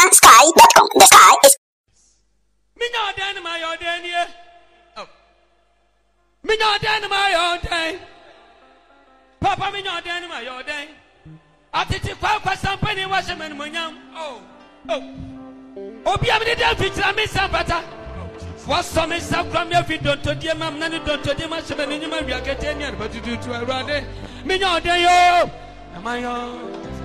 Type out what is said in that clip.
SusanSky.com. The sky is. Me no den my own day. Oh. Me no den my own day. Papa me no den my own day. Atiti kwa sampani wa shemen munyam. Oh. Obi amede dem fitira me sampata. Was some is some from your feet don't to dear mam nani don't to dear shemen nyuma wi akete ni arbatu tu awrade. Me no den yo. Am I